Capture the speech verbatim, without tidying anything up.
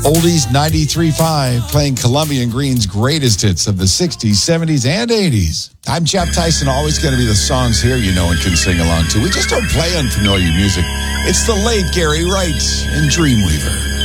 Oldies ninety-three point five, playing Columbia and Green's greatest hits of the sixties, seventies, and eighties. I'm Jeff Tyson, always going to be the songs here you know and can sing along to. We just don't play unfamiliar music. It's the late Gary Wright and Dreamweaver.